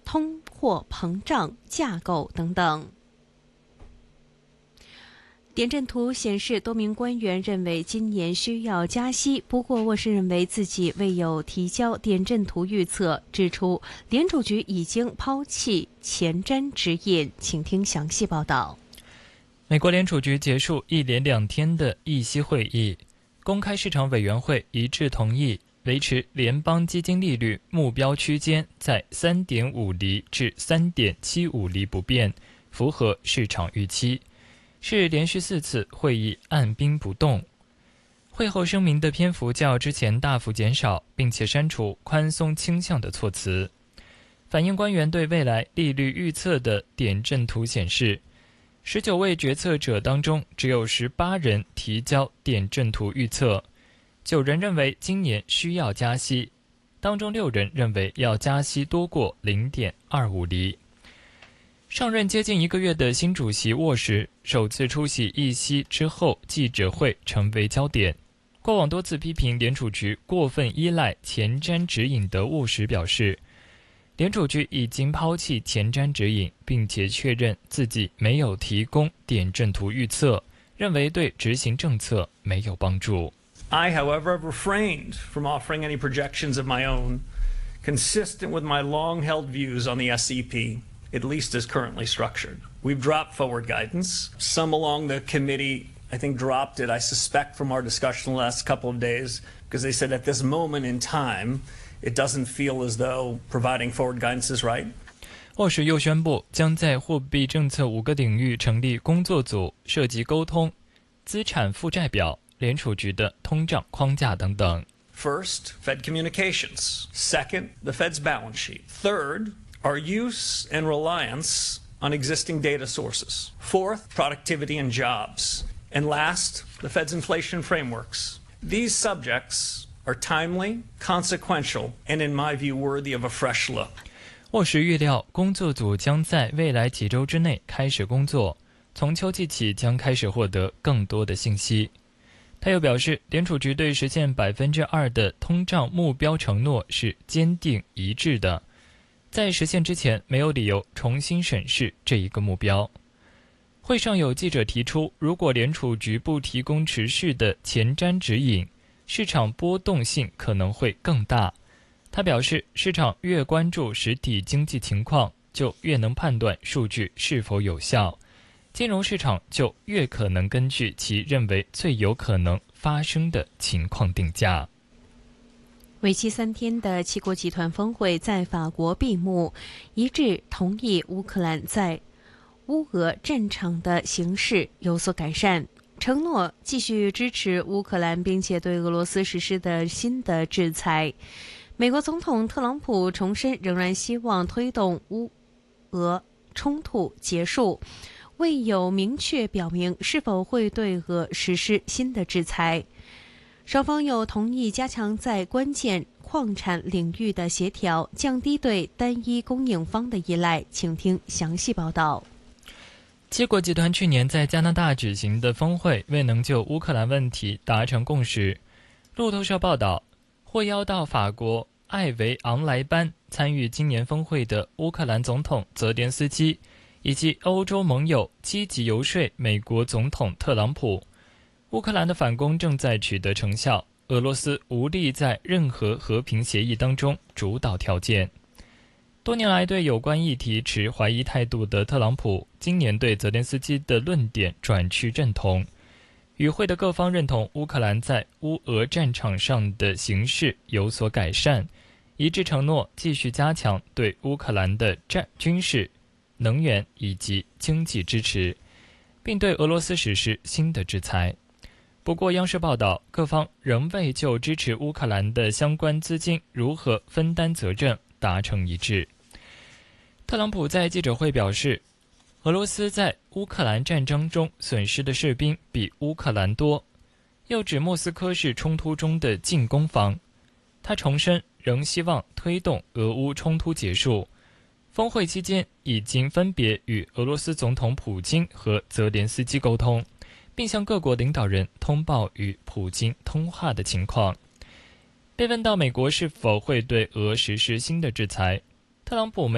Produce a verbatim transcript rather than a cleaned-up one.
通货膨胀架构等等。点阵图显示，多名官员认为今年需要加息，不过沃什认为自己未有提交点阵图预测，指出联储局已经抛弃前瞻指引。请听详细报道。 美国联储局结束一连两天的议息会议，公开市场委员会一致同意维持联邦基金利率目标区间在 三点五 厘至 三点七五 厘不变，符合市场预期，是连续四次会议按兵不动。会后声明的篇幅较之前大幅减少，并且删除宽松倾向的措辞。反映官员对未来利率预测的点阵图显示，十九位决策者当中只有十八人提交点阵图预测，九人认为今年需要加息，当中六人认为要加息多过 零点二五 厘。上任接近一个月的新主席沃什首次出席议息之后记者会成为焦点。过往多次批评联储局过分依赖前瞻指引的沃什表示，联储局已经抛弃前瞻指引，并且确认自己没有提供点阵图预测，认为对执行政策没有帮助。 I, however, have refrained from offering any projections of my own, consistent with my long-held views on the S E P, at least as currently structured. We've dropped forward guidance. Some along the committee, I think, dropped it, I suspect, from our discussion the last couple of days, because they said at this moment in time, it doesn't feel as though providing forward guidance is right. 沃什又宣布将在货币政策五个领域成立工作组，涉及沟通、资产负债表、联储局的通胀框架等等。 First, Fed communications. Second, the Fed's balance sheet. Third, our use and reliance on existing data sources. Fourth, productivity and jobs. And last, the Fed's inflation frameworks. These subjects are timely, consequential, and in my view worthy of a fresh look. 沃什预料工作组将在未来几周之内开始工作，从秋季起将开始获得更多的信息。他又表示，联储局对实现 百分之二 的通胀目标承诺是坚定一致的，在实现之前没有理由重新审视这一个目标。会上有记者提出，如果联储局不提供持续的前瞻指引，市场波动性可能会更大。他表示，市场越关注实体经济情况，就越能判断数据是否有效，金融市场就越可能根据其认为最有可能发生的情况定价。 为期三天的七国集团峰会在法国闭幕，一致同意乌克兰在乌俄战场的形势有所改善，承诺继续支持乌克兰，并且对俄罗斯实施的新的制裁。美国总统特朗普重申，仍然希望推动乌俄冲突结束，未有明确表明是否会对俄实施新的制裁。双方又同意加强在关键矿产领域的协调，降低对单一供应方的依赖。请听详细报道。 七国集团去年在加拿大举行的峰会未能就乌克兰问题达成共识。路透社报道，获邀到法国艾维昂莱班参与今年峰会的乌克兰总统泽连斯基，以及欧洲盟友积极游说美国总统特朗普。乌克兰的反攻正在取得成效，俄罗斯无力在任何和平协议当中主导条件。多年来对有关议题持怀疑态度的特朗普，今年对泽连斯基的论点转趋认同。与会的各方认同乌克兰在乌俄战场上的形势有所改善，一致承诺继续加强对乌克兰的战军事、能源以及经济支持，并对俄罗斯实施新的制裁。不过央视报道，各方仍未就支持乌克兰的相关资金如何分担责任达成一致。特朗普在记者会表示，俄罗斯在乌克兰战争中损失的士兵比乌克兰多，又指莫斯科是冲突中的进攻方。他重申仍希望推动俄乌冲突结束。峰会期间已经分别与俄罗斯总统普京和泽连斯基沟通，并向各国领导人通报与普京通话的情况。被问到美国是否会对俄实施新的制裁，特朗普没